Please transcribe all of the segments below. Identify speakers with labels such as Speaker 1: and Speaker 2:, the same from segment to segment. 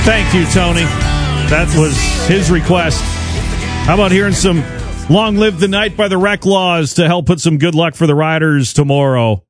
Speaker 1: Thank you, Tony. That was his request. How about hearing some Long Live the Night by the Reclaws to help put some good luck for the Riders tomorrow?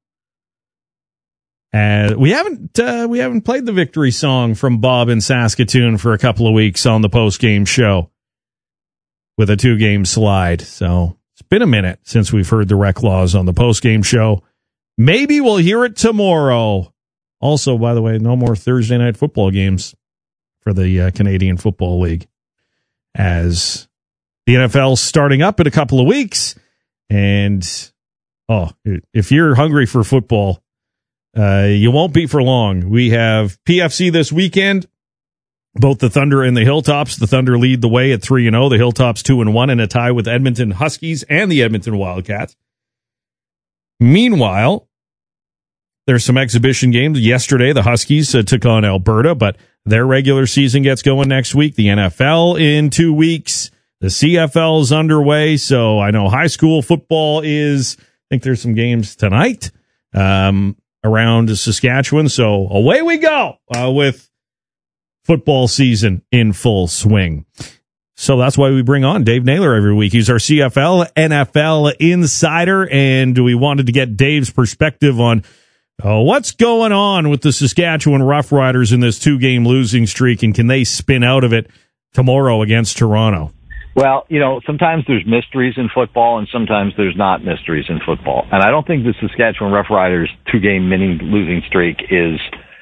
Speaker 1: We haven't played the victory song from Bob in Saskatoon for a couple of weeks on the post-game show with a 2-game slide. So it's been a minute since we've heard the Reclaws on the post-game show. Maybe we'll hear it tomorrow. Also, by the way, no more Thursday night football games for the Canadian Football League, as the NFL's starting up in a couple of weeks. And, if you're hungry for football, you won't be for long. We have PFC this weekend, both the Thunder and the Hilltops. The Thunder lead the way at 3-0, the Hilltops 2-1, in a tie with Edmonton Huskies and the Edmonton Wildcats. Meanwhile, there's some exhibition games. Yesterday, the Huskies took on Alberta, but their regular season gets going next week. The NFL in 2 weeks. The CFL is underway. So I know high school football is, I think there's some games tonight around Saskatchewan. So away we go with football season in full swing. So that's why we bring on Dave Naylor every week. He's our CFL, NFL insider, and we wanted to get Dave's perspective on what's going on with the Saskatchewan Roughriders in this 2-game losing streak, and can they spin out of it tomorrow against Toronto?
Speaker 2: Well, sometimes there's mysteries in football, and sometimes there's not mysteries in football. And I don't think the Saskatchewan Roughriders 2-game mini losing streak is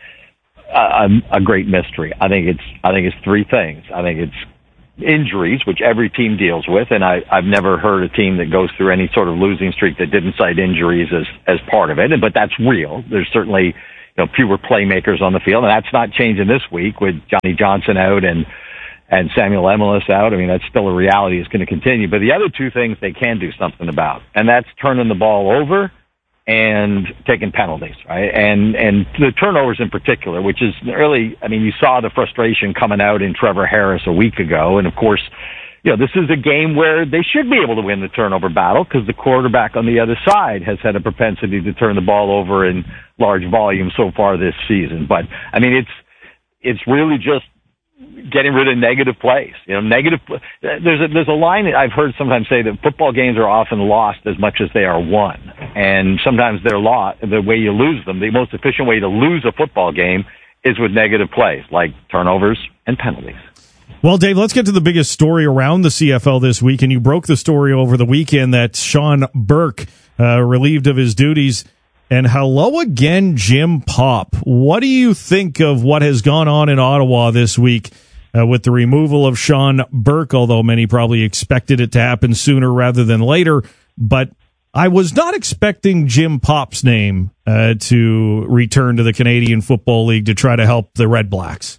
Speaker 2: a great mystery. I think it's three things. I think it's injuries, which every team deals with, and I've never heard a team that goes through any sort of losing streak that didn't cite injuries as part of it. But that's real. There's certainly fewer playmakers on the field, and that's not changing this week with Johnny Johnson out and Samuel Emelis out. I mean, that's still a reality. It's going to continue. But the other two things they can do something about, and that's turning the ball over and taking penalties, right? And the turnovers in particular, which is really, I mean, you saw the frustration coming out in Trevor Harris a week ago. And of course, this is a game where they should be able to win the turnover battle because the quarterback on the other side has had a propensity to turn the ball over in large volume so far this season. But I mean, it's really just getting rid of negative plays. There's a line that I've heard sometimes say that football games are often lost as much as they are won. And sometimes they're lost. The way you lose them, the most efficient way to lose a football game is with negative plays, like turnovers and penalties.
Speaker 1: Well, Dave, let's get to the biggest story around the CFL this week. And you broke the story over the weekend that Sean Burke relieved of his duties. And hello again, Jim Popp. What do you think of what has gone on in Ottawa this week with the removal of Sean Burke, although many probably expected it to happen sooner rather than later? But I was not expecting Jim Popp's name to return to the Canadian Football League to try to help the Red Blacks.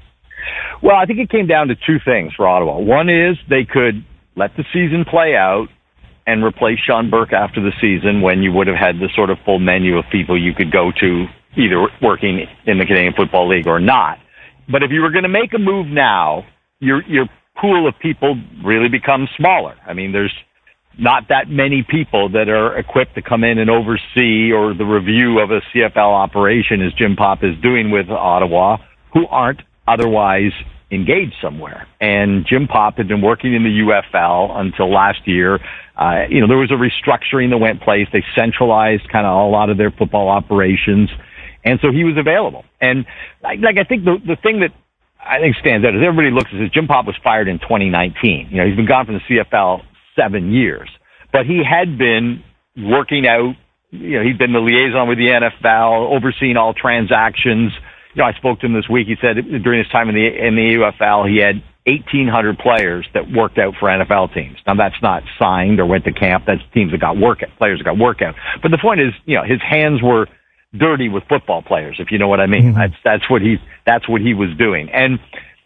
Speaker 2: Well, I think it came down to two things for Ottawa. One is they could let the season play out and replace Sean Burke after the season when you would have had the sort of full menu of people you could go to, either working in the Canadian Football League or not. But if you were going to make a move now, your pool of people really becomes smaller. I mean, there's not that many people that are equipped to come in and oversee or the review of a CFL operation as Jim Popp is doing with Ottawa, who aren't otherwise engaged somewhere. And Jim Popp had been working in the UFL until last year. There was a restructuring that went place. They centralized kind of a lot of their football operations. And so he was available. And I think the thing that I think stands out is everybody looks and says Jim Popp was fired in 2019. He's been gone from the CFL 7 years, but he had been working out. He'd been the liaison with the NFL, overseeing all transactions. I spoke to him this week. He said during his time in the UFL, he had 1,800 players that worked out for NFL teams. Now that's not signed or went to camp. That's teams that got players that got workout. But the point is, his hands were dirty with football players, if you know what I mean. Mm-hmm. That's what he was doing. And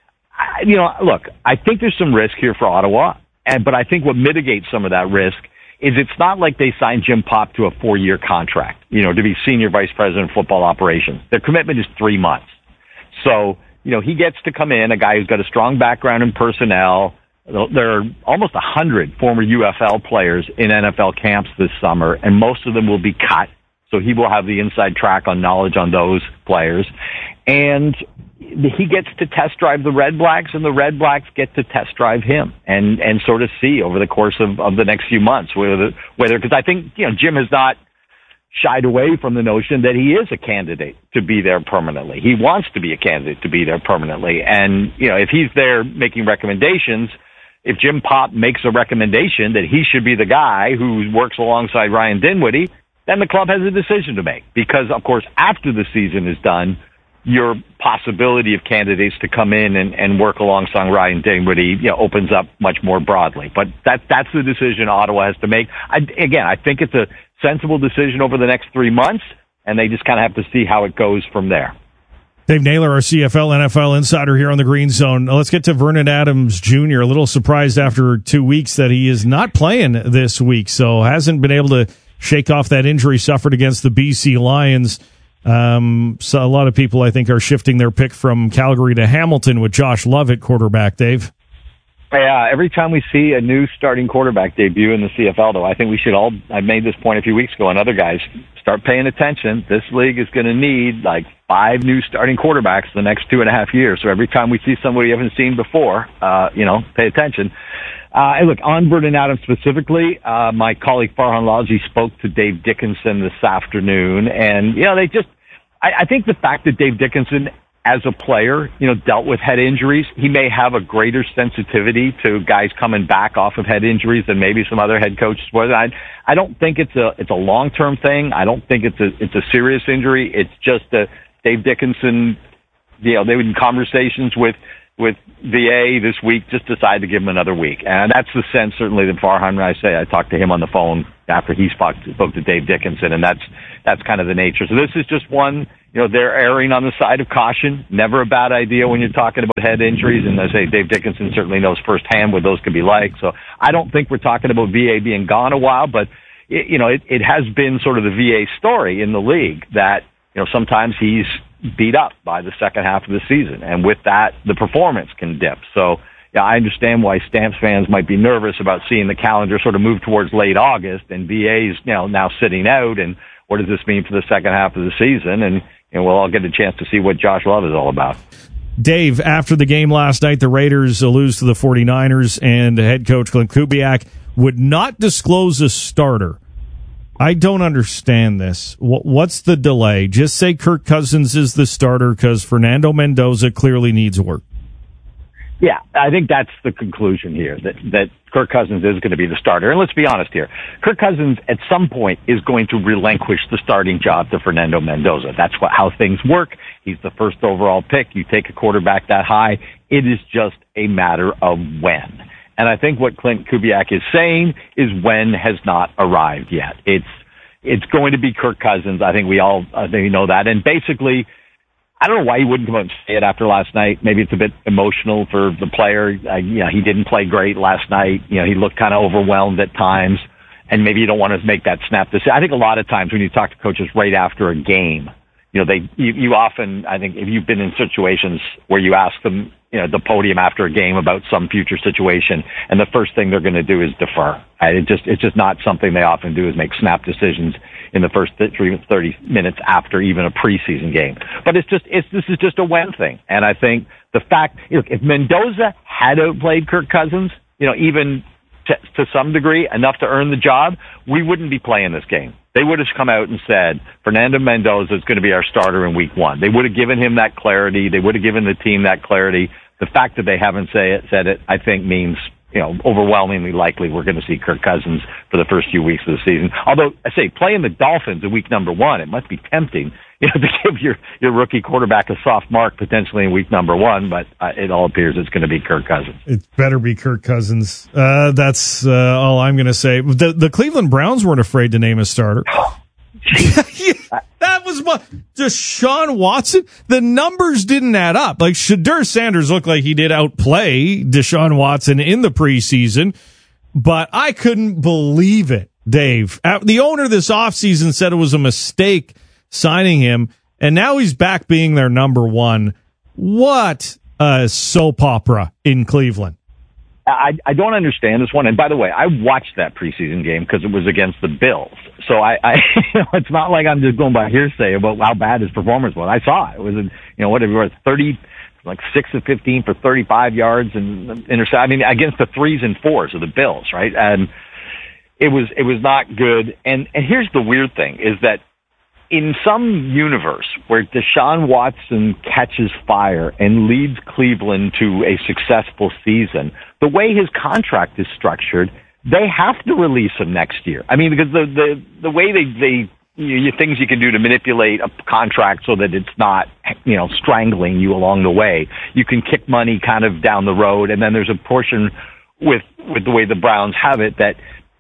Speaker 2: look, I think there's some risk here for Ottawa, but I think what mitigates some of that risk is it's not like they signed Jim Popp to a 4-year contract, to be senior vice president of football operations. Their commitment is 3 months. So, he gets to come in, a guy who's got a strong background in personnel. There are almost 100 former UFL players in NFL camps this summer, and most of them will be cut. so he will have the inside track on knowledge on those players. And he gets to test drive the Red Blacks, and the Red Blacks get to test drive him and sort of see over the course of the next few months whether, because I think, Jim has not shied away from the notion that he is a candidate to be there permanently. He wants to be a candidate to be there permanently. And, if he's there making recommendations, if Jim Popp makes a recommendation that he should be the guy who works alongside Ryan Dinwiddie, then the club has a decision to make. Because, of course, after the season is done, your possibility of candidates to come in and work alongside Ryan Dinwiddie, opens up much more broadly. But that's the decision Ottawa has to make. I think it's a sensible decision over the next 3 months, and they just kind of have to see how it goes from there.
Speaker 1: Dave Naylor, our CFL NFL insider here on the Green Zone. Let's get to Vernon Adams Jr. A little surprised after 2 weeks that he is not playing this week, so hasn't been able to shake off that injury suffered against the BC Lions. So a lot of people, I think, are shifting their pick from Calgary to Hamilton with Josh Love at quarterback, Dave.
Speaker 2: Yeah, every time we see a new starting quarterback debut in the CFL, though, I think we should all, I made this point a few weeks ago, and other guys, start paying attention. This league is going to need like 5 new starting quarterbacks the next 2.5 years. So every time we see somebody you haven't seen before, pay attention. And look, on Vernon Adams specifically, my colleague Farhan Lalji spoke to Dave Dickinson this afternoon, and, I think the fact that Dave Dickinson, as a player, dealt with head injuries, he may have a greater sensitivity to guys coming back off of head injuries than maybe some other head coaches would. I don't think it's a long-term thing. I don't think it's a serious injury. It's just that Dave Dickinson, they were in conversations with VA this week, just decided to give him another week. And that's the sense, certainly, that Farhan, I talked to him on the phone after he spoke to Dave Dickinson, and that's kind of the nature. So this is just one, they're erring on the side of caution. Never a bad idea when you're talking about head injuries. And I say Dave Dickinson certainly knows firsthand what those could be like. So I don't think we're talking about VA being gone a while, but it has been sort of the VA story in the league that, sometimes he's beat up by the second half of the season. And with that, the performance can dip. So, yeah, I understand why Stamps fans might be nervous about seeing the calendar sort of move towards late August and VA's, now sitting out. And what does this mean for the second half of the season? And we'll all get a chance to see what Josh Love is all about.
Speaker 1: Dave, after the game last night, the Raiders lose to the 49ers, and head coach Clint Kubiak would not disclose a starter. I don't understand this. What's the delay? Just say Kirk Cousins is the starter because Fernando Mendoza clearly needs work.
Speaker 2: Yeah, I think that's the conclusion here, that Kirk Cousins is going to be the starter. And let's be honest here. Kirk Cousins, at some point, is going to relinquish the starting job to Fernando Mendoza. That's how things work. He's the first overall pick. You take a quarterback that high. It is just a matter of when. And I think what Clint Kubiak is saying is when has not arrived yet. It's going to be Kirk Cousins. I think we know that. And basically, I don't know why he wouldn't come out and say it after last night. Maybe it's a bit emotional for the player. He didn't play great last night. He looked kind of overwhelmed at times. And maybe you don't want to make that snap decision. I think a lot of times when you talk to coaches right after a game, you often, I think if you've been in situations where you ask them, the podium after a game about some future situation, and the first thing they're going to do is defer. It's just not something they often do, is make snap decisions in the first 30 minutes after even a preseason game. But this is just a when thing. And I think the fact, if Mendoza had outplayed Kirk Cousins, even to some degree, enough to earn the job, we wouldn't be playing this game. They would have come out and said, Fernando Mendoza is going to be our starter in week 1. They would have given him that clarity. They would have given the team that clarity. The fact that they haven't said it, I think means, overwhelmingly likely we're going to see Kirk Cousins for the first few weeks of the season. Although, I say, playing the Dolphins in week number 1, it must be tempting, to give your rookie quarterback a soft mark potentially in week number 1, but it all appears it's going to be Kirk Cousins.
Speaker 1: It better be Kirk Cousins. That's all I'm going to say. The Cleveland Browns weren't afraid to name a starter. That was Deshaun Watson. The numbers didn't add up. Like, Shadur Sanders looked like he did outplay Deshaun Watson in the preseason, but I couldn't believe it, Dave. The owner this offseason said it was a mistake signing him, and now he's back being their number 1. What a soap opera in Cleveland.
Speaker 2: I don't understand this one. And by the way, I watched that preseason game because it was against the Bills. So it's not like I'm just going by hearsay about how bad his performance was. I saw it. It was, whatever it was, 30, like 6 of 15 for 35 yards and against the 3s and 4s of the Bills, right? And it was not good. And here's the weird thing is that in some universe where Deshaun Watson catches fire and leads Cleveland to a successful season, the way his contract is structured, they have to release him next year. I mean, because the way they things you can do to manipulate a contract so that it's not, strangling you along the way. You can kick money kind of down the road, and then there's a portion with the way the Browns have it that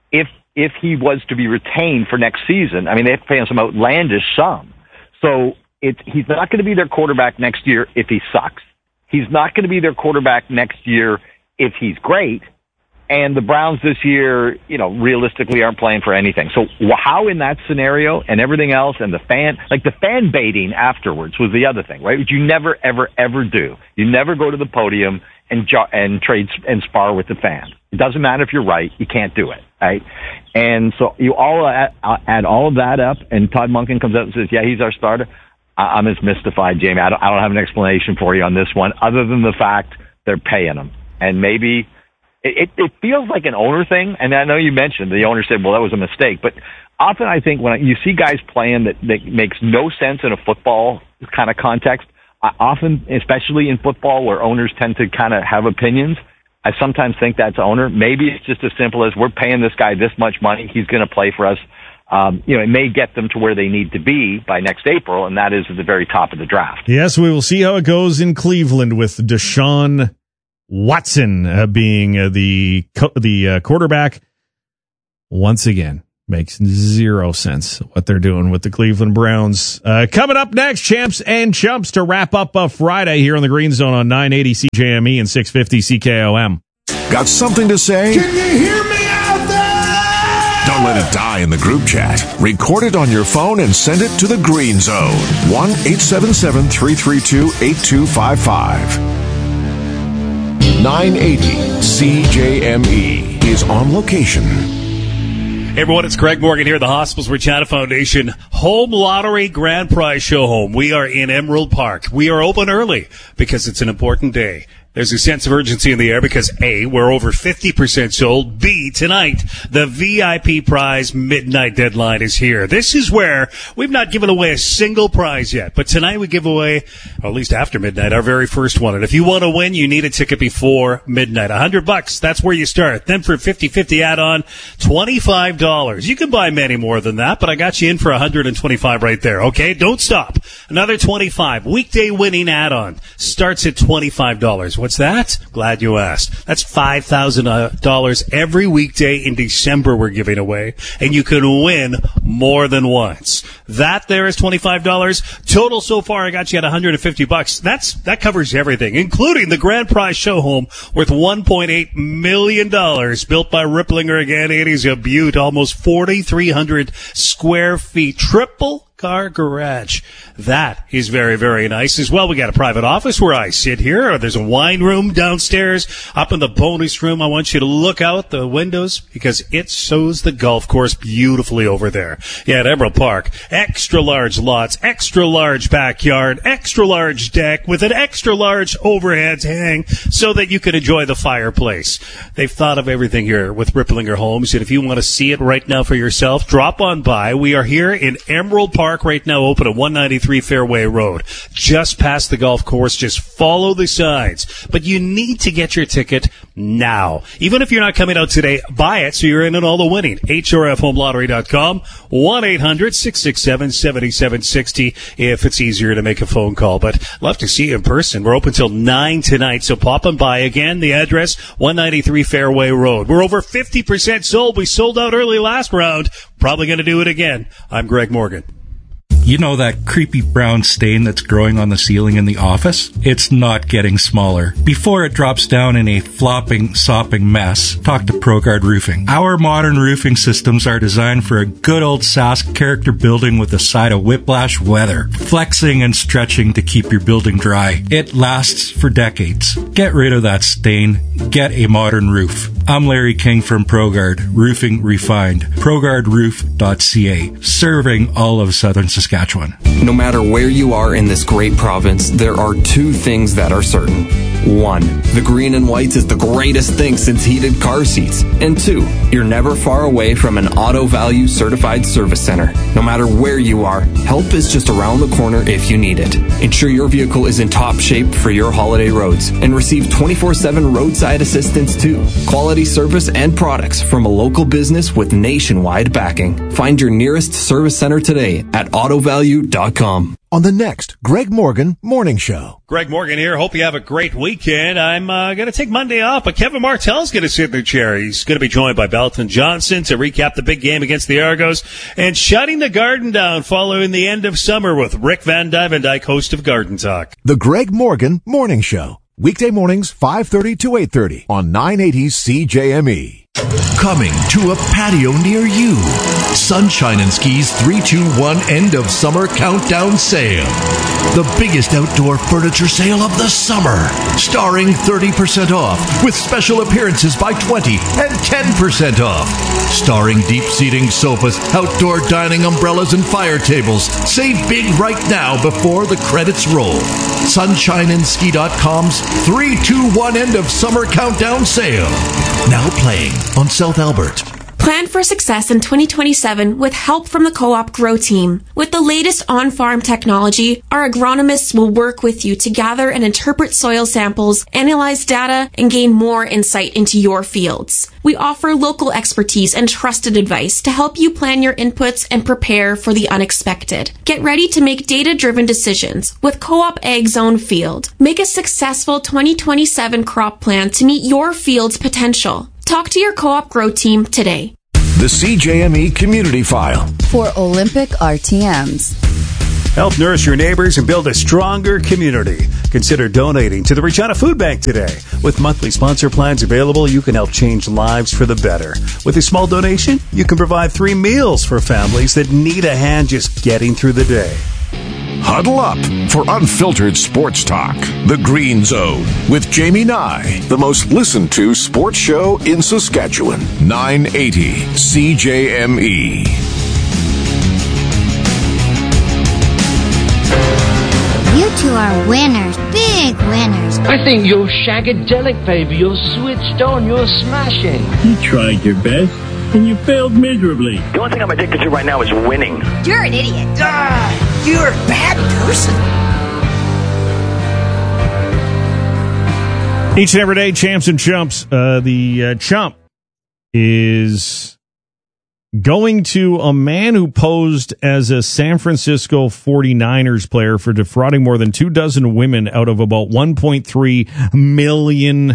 Speaker 2: if he was to be retained for next season, I mean, they have to pay him some outlandish sum. So he's not going to be their quarterback next year if he sucks. He's not going to be their quarterback next year if he's great. And the Browns this year, realistically aren't playing for anything. So how in that scenario and everything else and the fan baiting afterwards was the other thing, right? Which you never, ever, ever do. You never go to the podium and trade and spar with the fans. It doesn't matter if you're right. You can't do it, right? And so you all add all of that up, and Todd Monken comes up and says, yeah, he's our starter. I'm as mystified, Jamie. I don't have an explanation for you on this one other than the fact they're paying him. And maybe it feels like an owner thing. And I know you mentioned the owner said, well, that was a mistake. But often I think when you see guys playing that makes no sense in a football kind of context, often, especially in football where owners tend to kind of have opinions, I sometimes think that's owner. Maybe it's just as simple as we're paying this guy this much money. He's going to play for us. It may get them to where they need to be by next April, and that is at the very top of the draft.
Speaker 1: Yes, we will see how it goes in Cleveland with Deshaun Watson being the quarterback. Once again, makes zero sense what they're doing with the Cleveland Browns. Coming up next, Champs and Chumps to wrap up a Friday here on the Green Zone on 980 CJME and 650 CKOM.
Speaker 3: Got something to say?
Speaker 4: Can you hear me out there?
Speaker 3: Don't let it die in the group chat. Record it on your phone and send it to the Green Zone. 1-877-332-8255. 980 CJME is on location.
Speaker 5: Hey everyone, it's Greg Morgan here at the Hospitals Regina Foundation Home Lottery Grand Prize Show Home. We are in Emerald Park. We are open early because it's an important day. There's a sense of urgency in the air because A, we're over 50% sold. B, tonight, the VIP prize midnight deadline is here. This is where we've not given away a single prize yet, but tonight we give away, or at least after midnight, our very first one. And if you want to win, you need a ticket before midnight. $100, that's where you start. Then for 50-50 add-on, $25. You can buy many more than that, but I got you in for $125 right there. Okay, don't stop. Another $25. Weekday winning add-on starts at $25. What's that? Glad you asked. That's $5,000 every weekday in December we're giving away, and you can win more than once. That there is $25. Total so far, I got you at $150. That covers everything, including the grand prize show home worth $1.8 million, built by Ripplinger again. It is a beaut, almost 4,300 square feet, triple car garage. That is very, very nice as well. We got a private office where I sit here. There's a wine room downstairs. Up in the bonus room, I want you to look out the windows because it shows the golf course beautifully over there. Yeah, at Emerald Park. Extra large lots, extra large backyard, extra large deck with an extra large overhead hang so that you can enjoy the fireplace. They've thought of everything here with Ripplinger Homes, and if you want to see it right now for yourself, drop on by. We are here in Emerald Park right now, open at 193 Fairway Road, just past the golf course. Just follow the signs. But you need to get your ticket now. Even if you're not coming out today, buy it so you're in on all the winning. HRFHomeLottery.com, 1-800-667-7760 if it's easier to make a phone call. But love to see you in person. We're open till 9 tonight, so pop on by. Again, the address, 193 Fairway Road. We're over 50% sold. We sold out early last round. Probably going to do it again. I'm Greg Morgan.
Speaker 6: You know that creepy brown stain that's growing on the ceiling in the office? It's not getting smaller. Before it drops down in a flopping, sopping mess, talk to ProGuard Roofing. Our modern roofing systems are designed for a good old Sask character building with a side of whiplash weather, flexing and stretching to keep your building dry. It lasts for decades. Get rid of that stain. Get a modern roof. I'm Larry King from ProGuard Roofing Refined. ProGuardRoof.ca, serving all of southern Saskatchewan.
Speaker 7: No matter where you are in this great province, there are two things that are certain. 1. The green and whites is the greatest thing since heated car seats. And 2. You're never far away from an Auto Value certified service center. No matter where you are, help is just around the corner if you need it. Ensure your vehicle is in top shape for your holiday roads and receive 24/7 roadside assistance too. Quality service and products from a local business with nationwide backing. Find your nearest service center today at autovalue.com.
Speaker 8: On the next Greg Morgan Morning Show.
Speaker 5: Greg Morgan here. Hope you have a great weekend. I'm going to take Monday off, but Kevin Martell's going to sit in the chair. He's going to be joined by Belton Johnson to recap the big game against the Argos and shutting the Garden down following the end of summer with Rick Van Dyke, host of Garden Talk.
Speaker 8: The Greg Morgan Morning Show. Weekday mornings 5:30 to 8:30 on 980 CJME.
Speaker 3: Coming to a patio near you. Sunshine and Ski's 3-2-1 end of summer countdown sale. The biggest outdoor furniture sale of the summer. Starring 30% off with special appearances by 20 and 10% off. Starring deep seating sofas, outdoor dining umbrellas and fire tables. Save big right now before the credits roll. SunshineandSki.com's 3-2-1 end of summer countdown sale. Now playing on South Albert.
Speaker 9: Plan for success in 2027 with help from the Co-op Grow team. With the latest on-farm technology, our agronomists will work with you to gather and interpret soil samples, analyze data, and gain more insight into your fields. We offer local expertise and trusted advice to help you plan your inputs and prepare for the unexpected. Get ready to make data-driven decisions with Co-op Ag Zone Field. Make a successful 2027 crop plan to meet your field's potential. Talk to your Co-op Grow team today.
Speaker 3: The CJME Community File.
Speaker 10: For Olympic RTMs.
Speaker 5: Help nourish your neighbors and build a stronger community. Consider donating to the Regina Food Bank today. With monthly sponsor plans available, you can help change lives for the better. With a small donation, you can provide 3 meals for families that need a hand just getting through the day.
Speaker 3: Huddle up for unfiltered sports talk. The Green Zone with Jamie Nye, the most listened to sports show in Saskatchewan. 980 CJME.
Speaker 11: You two are winners, big winners.
Speaker 12: I think you're shagadelic, baby. You're switched on. You're smashing.
Speaker 13: You tried your best, and you failed miserably.
Speaker 14: The only thing I'm addicted to right now is winning.
Speaker 11: You're an idiot.
Speaker 15: You're a bad person.
Speaker 1: Each and every day, champs and chumps. The chump is going to a man who posed as a San Francisco 49ers player for defrauding more than 24 women out of about $1.3 million.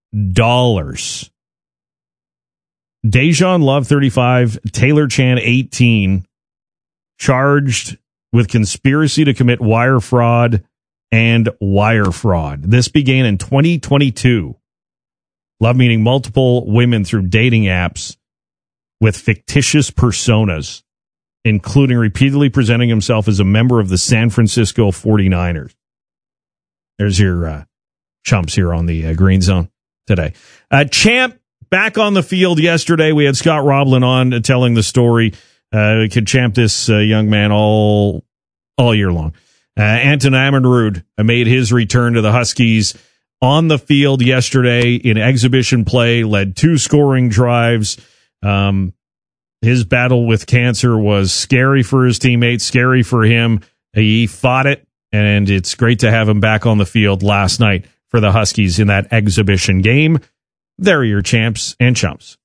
Speaker 1: Dejan Love, 35, Taylor Chan, 18, charged with conspiracy to commit wire fraud and wire fraud. This began in 2022. Love meeting multiple women through dating apps with fictitious personas, including repeatedly presenting himself as a member of the San Francisco 49ers. There's your chumps here on the Green Zone today. Champ back on the field yesterday. We had Scott Roblin on telling the story. We could champ this young man all year long. Anton Ammerud made his return to the Huskies on the field yesterday in exhibition play, led 2 scoring drives. His battle with cancer was scary for his teammates, scary for him. He fought it, and it's great to have him back on the field last night for the Huskies in that exhibition game. There are your champs and chumps.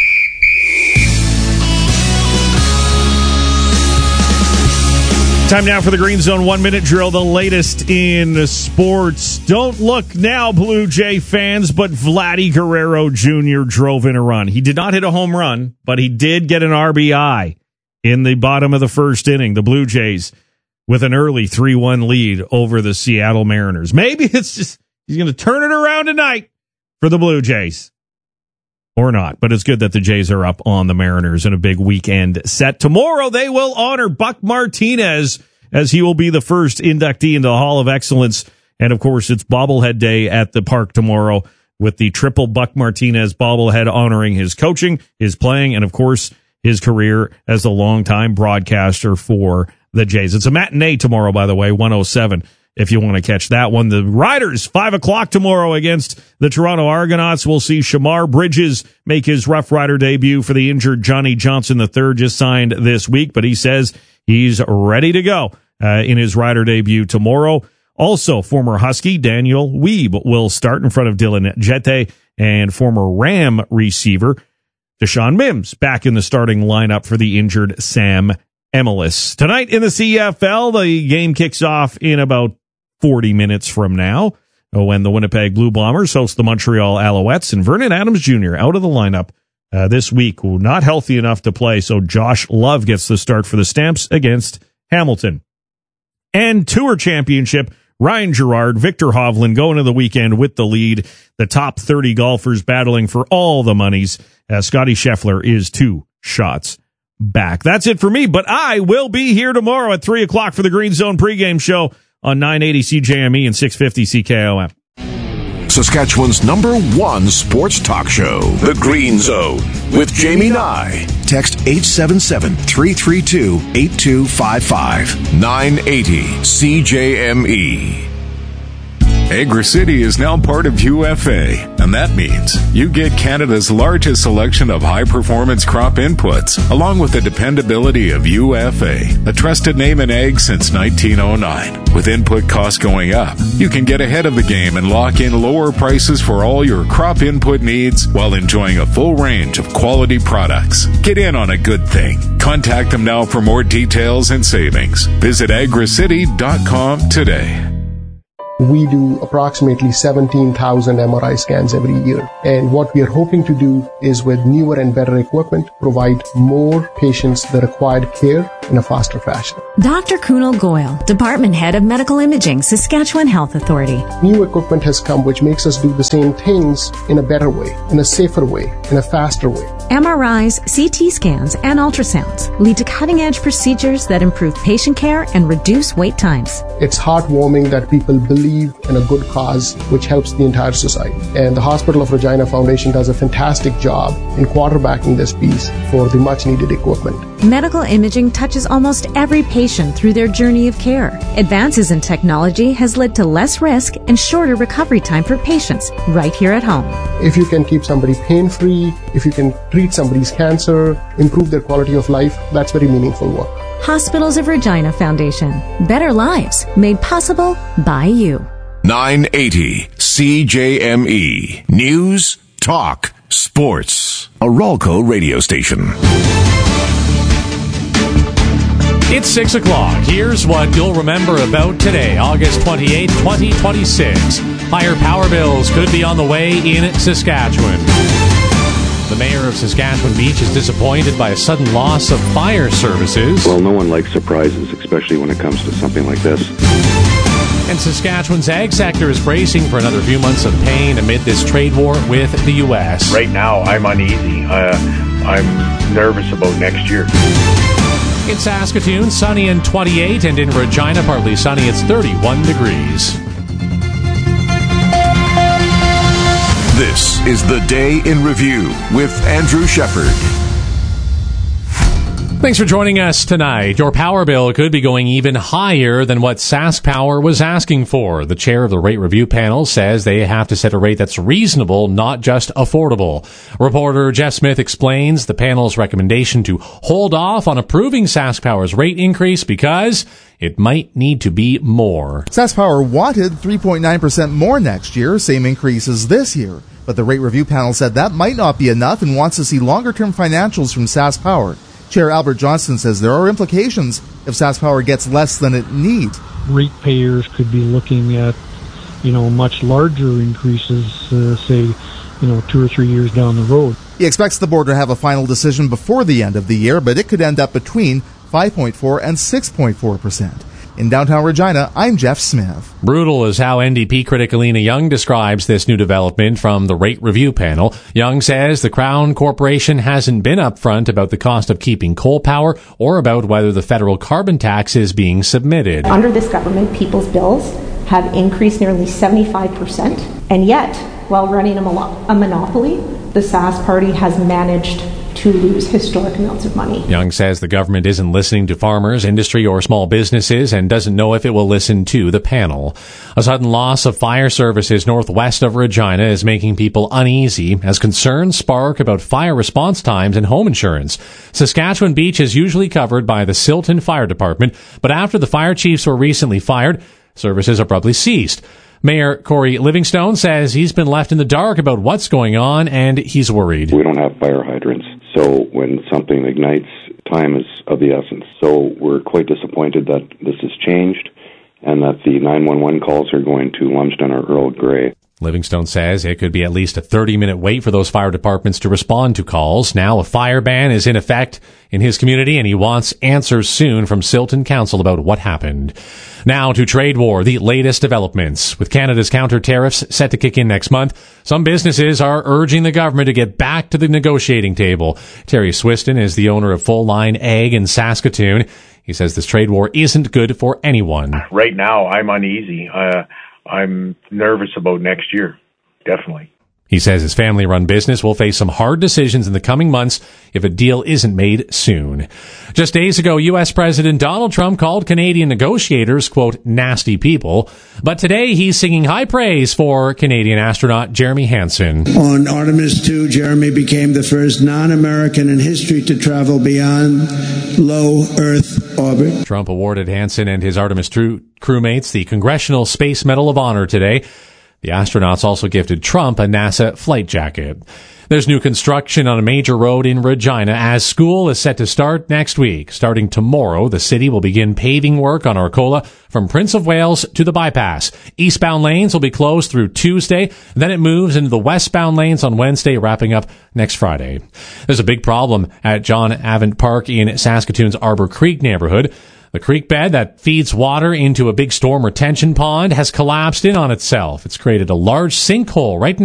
Speaker 1: Time now for the Green Zone 1-minute drill, the latest in sports. Don't look now, Blue Jay fans, but Vladdy Guerrero Jr. drove in a run. He did not hit a home run, but he did get an RBI in the bottom of the first inning. The Blue Jays with an early 3-1 lead over the Seattle Mariners. Maybe it's just he's going to turn it around tonight for the Blue Jays. Or not, but it's good that the Jays are up on the Mariners in a big weekend set. Tomorrow, they will honor Buck Martinez as he will be the first inductee into the Hall of Excellence. And, of course, it's bobblehead day at the park tomorrow with the triple Buck Martinez bobblehead honoring his coaching, his playing, and, of course, his career as a longtime broadcaster for the Jays. It's a matinee tomorrow, by the way, 107. If you want to catch that one. The Riders, 5 o'clock tomorrow against the Toronto Argonauts. We'll see Shamar Bridges make his Rough Rider debut for the injured Johnny Johnson III, just signed this week, but he says he's ready to go in his Rider debut tomorrow. Also, former Husky Daniel Weeb will start in front of Dylan Jete, and former Ram receiver Deshaun Mims back in the starting lineup for the injured Sam Emelis. Tonight in the CFL, the game kicks off in about 40 minutes from now when the Winnipeg Blue Bombers host the Montreal Alouettes, and Vernon Adams Jr. out of the lineup this week, not healthy enough to play, so Josh Love gets the start for the Stamps against Hamilton. And Tour Championship, Ryan Gerard, Victor Hovland going to the weekend with the lead. The top 30 golfers battling for all the monies. Scotty Scheffler is 2 shots back. That's it for me, but I will be here tomorrow at 3 o'clock for the Green Zone pregame show on 980 CJME and 650 CKOM.
Speaker 8: Saskatchewan's #1 sports talk show, The Green Zone, with Jamie Nye. Text 877-332-8255. 980 CJME.
Speaker 16: AgriCity is now part of UFA, and that means you get Canada's largest selection of high-performance crop inputs, along with the dependability of UFA, a trusted name in ag since 1909. With input costs going up, you can get ahead of the game and lock in lower prices for all your crop input needs while enjoying a full range of quality products. Get in on a good thing. Contact them now for more details and savings. Visit agricity.com today.
Speaker 17: We do approximately 17,000 MRI scans every year. And what we are hoping to do is, with newer and better equipment, provide more patients the required care in a faster fashion.
Speaker 18: Dr. Kunal Goyal, Department Head of Medical Imaging, Saskatchewan Health Authority.
Speaker 17: New equipment has come which makes us do the same things in a better way, in a safer way, in a faster way.
Speaker 18: MRIs, CT scans, and ultrasounds lead to cutting-edge procedures that improve patient care and reduce wait times.
Speaker 17: It's heartwarming that people believe in a good cause which helps the entire society. And the Hospital of Regina Foundation does a fantastic job in quarterbacking this piece for the much-needed equipment.
Speaker 18: Medical imaging touches almost every patient through their journey of care. Advances in technology has led to less risk and shorter recovery time for patients right here at home.
Speaker 17: If you can keep somebody pain-free, if you can treat somebody's cancer, improve their quality of life, that's very meaningful work.
Speaker 18: Hospitals of Regina Foundation. Better lives made possible by you.
Speaker 8: 980 CJME. News, talk, sports. A Ralco radio station.
Speaker 19: It's 6 o'clock. Here's what you'll remember about today, August 28, 2026. Higher power bills could be on the way in Saskatchewan. The mayor of Saskatchewan Beach is disappointed by a sudden loss of fire services.
Speaker 20: Well, no one likes surprises, especially when it comes to something like this.
Speaker 19: And Saskatchewan's ag sector is bracing for another few months of pain amid this trade war with the U.S.
Speaker 21: Right now, I'm uneasy. I'm nervous about next year.
Speaker 19: In Saskatoon, sunny and 28, and in Regina, partly sunny, it's 31 degrees.
Speaker 8: This is the Day in Review with Andrew Shepard.
Speaker 19: Thanks for joining us tonight. Your power bill could be going even higher than what SaskPower was asking for. The chair of the rate review panel says they have to set a rate that's reasonable, not just affordable. Reporter Jeff Smith explains the panel's recommendation to hold off on approving SaskPower's rate increase because it might need to be more.
Speaker 22: SaskPower wanted 3.9% more next year, same increase as this year. But the rate review panel said that might not be enough and wants to see longer-term financials from SaskPower. Chair Albert Johnston says there are implications if SaskPower gets less than it needs.
Speaker 23: Ratepayers could be looking at, much larger increases, say, 2 or 3 years down the road.
Speaker 22: He expects the board to have a final decision before the end of the year, but it could end up between 5.4 and 6.4%. In downtown Regina, I'm Jeff Smith.
Speaker 19: Brutal is how NDP critic Alina Young describes this new development from the rate review panel. Young says the Crown Corporation hasn't been upfront about the cost of keeping coal power or about whether the federal carbon tax is being submitted.
Speaker 2: Under this government, people's bills have increased nearly 75%, and yet, while running a monopoly, the Sask party has managed to lose historic amounts of money.
Speaker 19: Young says the government isn't listening to farmers, industry, or small businesses and doesn't know if it will listen to the panel. A sudden loss of fire services northwest of Regina is making people uneasy as concerns spark about fire response times and home insurance. Saskatchewan Beach is usually covered by the Silton Fire Department, but after the fire chiefs were recently fired, services abruptly ceased. Mayor Corey Livingstone says he's been left in the dark about what's going on and he's worried.
Speaker 20: We don't have fire hydrants, so when something ignites, time is of the essence. So we're quite disappointed that this has changed and that the 911 calls are going to Lumsden or Earl Grey.
Speaker 19: Livingstone says it could be at least a 30-minute wait for those fire departments to respond to calls. Now a fire ban is in effect in his community, and he wants answers soon from Silton Council about what happened. Now to trade war, the latest developments. With Canada's counter tariffs set to kick in next month, some businesses are urging the government to get back to the negotiating table. Terry Swiston is the owner of Full Line Egg in Saskatoon. He says this trade war isn't good for anyone.
Speaker 21: Right now, I'm uneasy. I'm nervous about next year, definitely.
Speaker 19: He says his family-run business will face some hard decisions in the coming months if a deal isn't made soon. Just days ago, U.S. President Donald Trump called Canadian negotiators, quote, nasty people. But today, he's singing high praise for Canadian astronaut Jeremy Hansen.
Speaker 4: On Artemis II, Jeremy became the first non-American in history to travel beyond low Earth orbit.
Speaker 19: Trump awarded Hansen and his Artemis II crewmates the Congressional Space Medal of Honor today. The astronauts also gifted Trump a NASA flight jacket. There's new construction on a major road in Regina as school is set to start next week. Starting tomorrow, the city will begin paving work on Arcola from Prince of Wales to the bypass. Eastbound lanes will be closed through Tuesday. Then it moves into the westbound lanes on Wednesday, wrapping up next Friday. There's a big problem at John Avent Park in Saskatoon's Arbor Creek neighborhood. The creek bed that feeds water into a big storm retention pond has collapsed in on itself. It's created a large sinkhole right